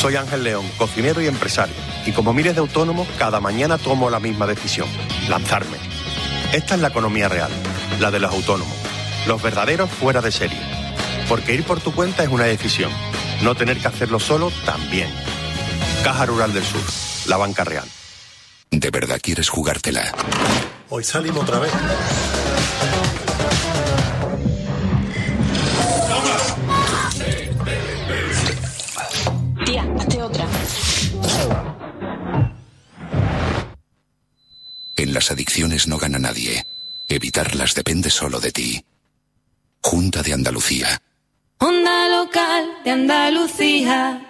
Soy Ángel León, cocinero y empresario, y como miles de autónomos, cada mañana tomo la misma decisión: lanzarme. Esta es la economía real, la de los autónomos, los verdaderos fuera de serie. Porque ir por tu cuenta es una decisión, no tener que hacerlo solo también. Caja Rural del Sur, la banca real. ¿De verdad quieres jugártela? Hoy salimos otra vez. Tía, hazte otra. En las adicciones no gana nadie. Evitarlas depende solo de ti. Junta de Andalucía. Onda local de Andalucía.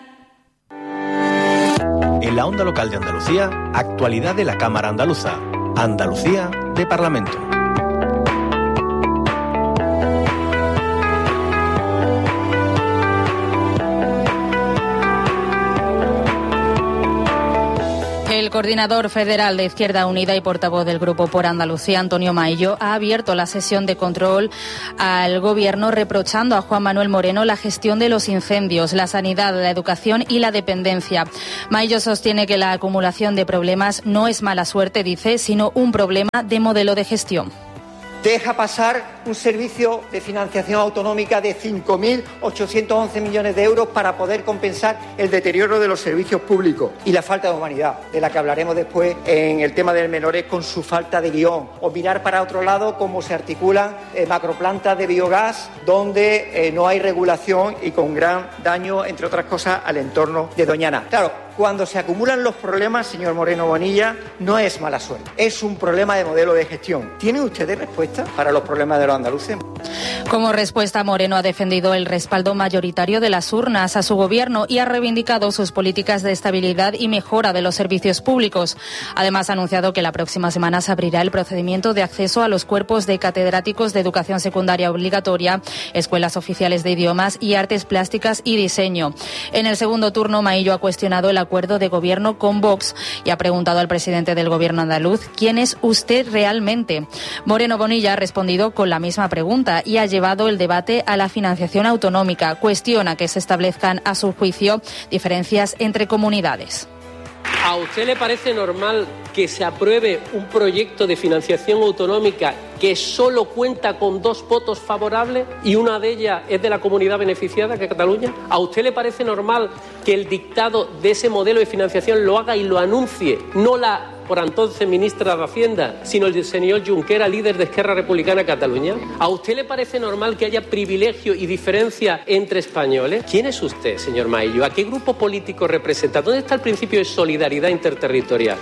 En la Onda Local de Andalucía, actualidad de la Cámara Andaluza. Andalucía de Parlamento. El coordinador federal de Izquierda Unida y portavoz del Grupo por Andalucía, Antonio Maillo, ha abierto la sesión de control al Gobierno reprochando a Juan Manuel Moreno la gestión de los incendios, la sanidad, la educación y la dependencia. Maillo sostiene que la acumulación de problemas no es mala suerte, dice, sino un problema de modelo de gestión. Deja pasar un servicio de financiación autonómica de 5.811 millones de euros para poder compensar el deterioro de los servicios públicos y la falta de humanidad, de la que hablaremos después en el tema del menores con su falta de guión. O mirar para otro lado cómo se articulan macroplantas de biogás donde no hay regulación y con gran daño, entre otras cosas, al entorno de Doñana. Claro, cuando se acumulan los problemas, señor Moreno Bonilla, no es mala suerte, es un problema de modelo de gestión. ¿Tienen ustedes respuesta para los problemas de los andaluces? Como respuesta, Moreno ha defendido el respaldo mayoritario de las urnas a su gobierno y ha reivindicado sus políticas de estabilidad y mejora de los servicios públicos. Además, ha anunciado que la próxima semana se abrirá el procedimiento de acceso a los cuerpos de catedráticos de educación secundaria obligatoria, escuelas oficiales de idiomas y artes plásticas y diseño. En el segundo turno, Maillo ha cuestionado el acuerdo de gobierno con Vox y ha preguntado al presidente del gobierno andaluz ¿quién es usted realmente? Moreno Bonilla ha respondido con la misma pregunta y ha llevado el debate a la financiación autonómica. Cuestiona que se establezcan, a su juicio, diferencias entre comunidades. ¿A usted le parece normal que se apruebe un proyecto de financiación autonómica que solo cuenta con 2 votos favorables y una de ellas es de la comunidad beneficiada, que es Cataluña? ¿A usted le parece normal que el dictado de ese modelo de financiación lo haga y lo anuncie no la por entonces ministra de Hacienda, sino el señor Junqueras, líder de Esquerra Republicana de Cataluña? ¿A usted le parece normal que haya privilegio y diferencia entre españoles? ¿Quién es usted, señor Maillo? ¿A qué grupo político representa? ¿Dónde está el principio de solidaridad interterritorial?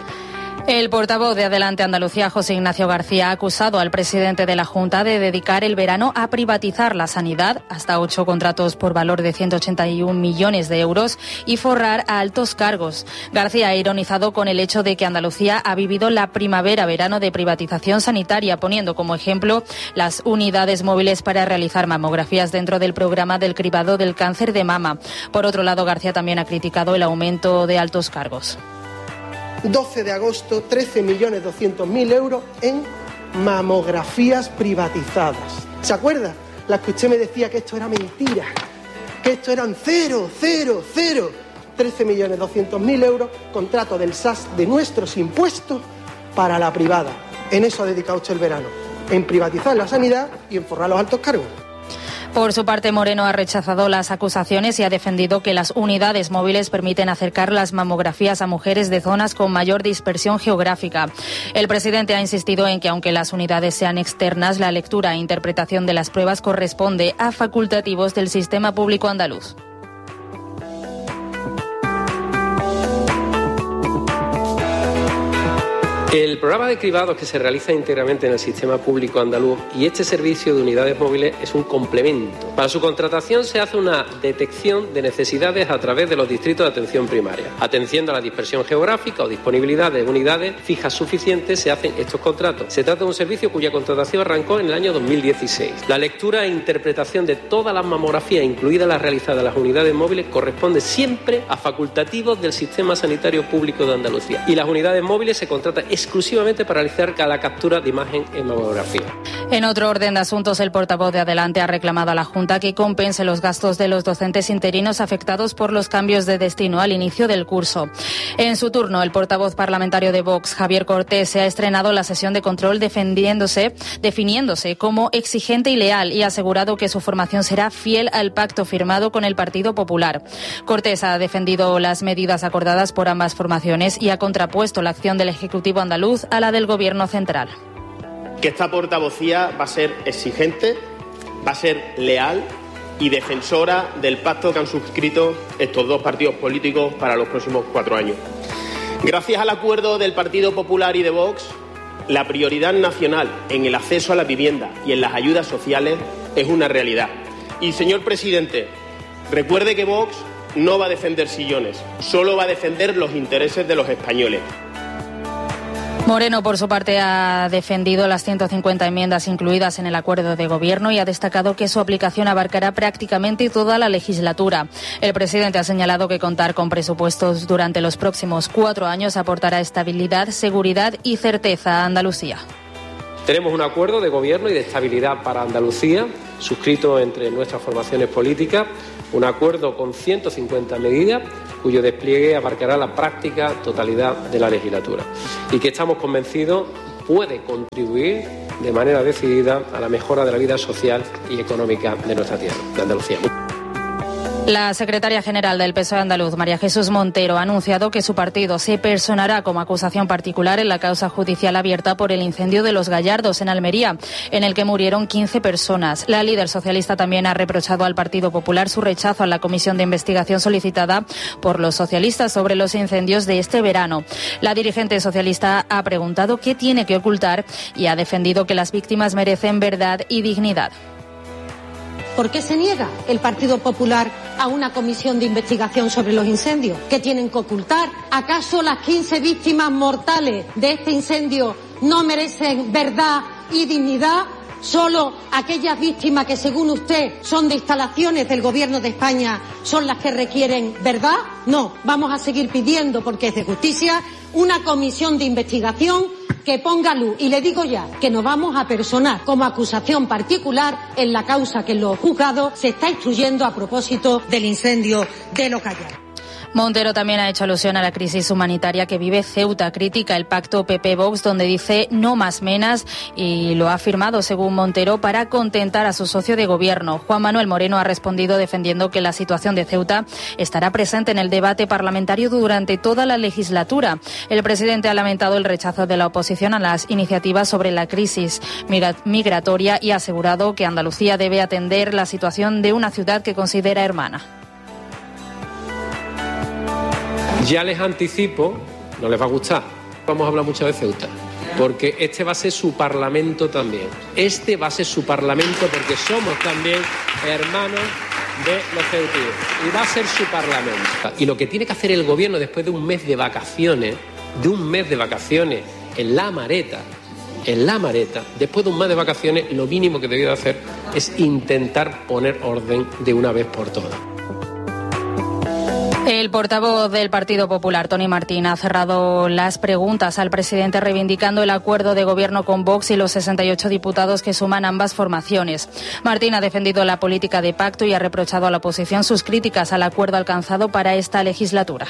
El portavoz de Adelante Andalucía, José Ignacio García, ha acusado al presidente de la Junta de dedicar el verano a privatizar la sanidad, hasta 8 contratos por valor de 181 millones de euros, y forrar a altos cargos. García ha ironizado con el hecho de que Andalucía ha vivido la primavera-verano de privatización sanitaria, poniendo como ejemplo las unidades móviles para realizar mamografías dentro del programa del cribado del cáncer de mama. Por otro lado, García también ha criticado el aumento de altos cargos. 12 de agosto, 13.200.000 euros en mamografías privatizadas. ¿Se acuerda? Las que usted me decía que esto era mentira, que esto eran 0. 13.200.000 euros, contrato del SAS de nuestros impuestos para la privada. En eso ha dedicado usted el verano, en privatizar la sanidad y en forrar los altos cargos. Por su parte, Moreno ha rechazado las acusaciones y ha defendido que las unidades móviles permiten acercar las mamografías a mujeres de zonas con mayor dispersión geográfica. El presidente ha insistido en que, aunque las unidades sean externas, la lectura e interpretación de las pruebas corresponde a facultativos del sistema público andaluz. El programa de cribados que se realiza íntegramente en el sistema público andaluz y este servicio de unidades móviles es un complemento. Para su contratación se hace una detección de necesidades a través de los distritos de atención primaria. Atendiendo a la dispersión geográfica o disponibilidad de unidades fijas suficientes, se hacen estos contratos. Se trata de un servicio cuya contratación arrancó en el año 2016. La lectura e interpretación de todas las mamografías, incluidas las realizadas en las unidades móviles, corresponde siempre a facultativos del sistema sanitario público de Andalucía. Y las unidades móviles se contratan exclusivamente para realizar cada captura de imagen en mamografía. En otro orden de asuntos, el portavoz de Adelante ha reclamado a la Junta que compense los gastos de los docentes interinos afectados por los cambios de destino al inicio del curso. En su turno, el portavoz parlamentario de Vox, Javier Cortés, se ha estrenado la sesión de control definiéndose como exigente y leal y ha asegurado que su formación será fiel al pacto firmado con el Partido Popular. Cortés ha defendido las medidas acordadas por ambas formaciones y ha contrapuesto la acción del Ejecutivo andaluz a la del Gobierno central. Que esta portavocía va a ser exigente, va a ser leal y defensora del pacto que han suscrito estos dos partidos políticos para los próximos 4 años. Gracias al acuerdo del Partido Popular y de Vox, la prioridad nacional en el acceso a la vivienda y en las ayudas sociales es una realidad. Y, señor presidente, recuerde que Vox no va a defender sillones, solo va a defender los intereses de los españoles. Moreno, por su parte, ha defendido las 150 enmiendas incluidas en el acuerdo de gobierno y ha destacado que su aplicación abarcará prácticamente toda la legislatura. El presidente ha señalado que contar con presupuestos durante los próximos 4 años aportará estabilidad, seguridad y certeza a Andalucía. Tenemos un acuerdo de gobierno y de estabilidad para Andalucía, suscrito entre nuestras formaciones políticas, un acuerdo con 150 medidas cuyo despliegue abarcará la práctica totalidad de la legislatura y que estamos convencidos puede contribuir de manera decidida a la mejora de la vida social y económica de nuestra tierra, de Andalucía. La secretaria general del PSOE andaluz, María Jesús Montero, ha anunciado que su partido se personará como acusación particular en la causa judicial abierta por el incendio de Los Gallardos en Almería, en el que murieron 15 personas. La líder socialista también ha reprochado al Partido Popular su rechazo a la comisión de investigación solicitada por los socialistas sobre los incendios de este verano. La dirigente socialista ha preguntado qué tiene que ocultar y ha defendido que las víctimas merecen verdad y dignidad. ¿Por qué se niega el Partido Popular a una comisión de investigación sobre los incendios? ¿Qué tienen que ocultar? ¿Acaso las 15 víctimas mortales de este incendio no merecen verdad y dignidad? ¿Solo aquellas víctimas que, según usted, son de instalaciones del Gobierno de España son las que requieren verdad? No, vamos a seguir pidiendo, porque es de justicia, una comisión de investigación que ponga luz. Y le digo ya que nos vamos a personar como acusación particular en la causa que en los juzgados se está instruyendo a propósito del incendio de Los Gallardos. Montero también ha hecho alusión a la crisis humanitaria que vive Ceuta. Critica el pacto PP-Vox, donde dice no más menas, y lo ha firmado, según Montero, para contentar a su socio de gobierno. Juan Manuel Moreno ha respondido defendiendo que la situación de Ceuta estará presente en el debate parlamentario durante toda la legislatura. El presidente ha lamentado el rechazo de la oposición a las iniciativas sobre la crisis migratoria y ha asegurado que Andalucía debe atender la situación de una ciudad que considera hermana. Ya les anticipo, no les va a gustar, vamos a hablar muchas de Ceuta, porque este va a ser su parlamento también. Este va a ser su parlamento porque somos también hermanos de los ceutíes y va a ser su parlamento. Y lo que tiene que hacer el gobierno después de un mes de vacaciones, en la Mareta, después de un mes de vacaciones, lo mínimo que debió hacer es intentar poner orden de una vez por todas. El portavoz del Partido Popular, Tony Martín, ha cerrado las preguntas al presidente reivindicando el acuerdo de gobierno con Vox y los 68 diputados que suman ambas formaciones. Martín ha defendido la política de pacto y ha reprochado a la oposición sus críticas al acuerdo alcanzado para esta legislatura.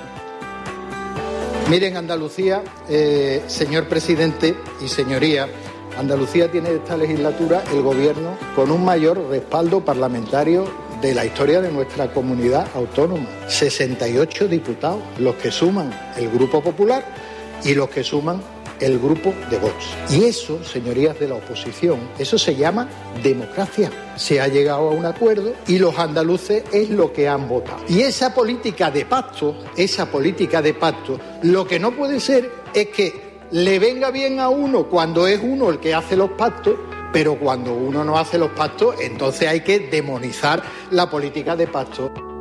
Miren, Andalucía, señor presidente y señoría, Andalucía tiene esta legislatura el gobierno con un mayor respaldo parlamentario de la historia de nuestra comunidad autónoma. 68 diputados, los que suman el Grupo Popular y los que suman el Grupo de Vox. Y eso, señorías de la oposición, eso se llama democracia. Se ha llegado a un acuerdo y los andaluces es lo que han votado. Y esa política de pacto, lo que no puede ser es que le venga bien a uno cuando es uno el que hace los pactos, pero cuando uno no hace los pactos, entonces hay que demonizar la política de pacto.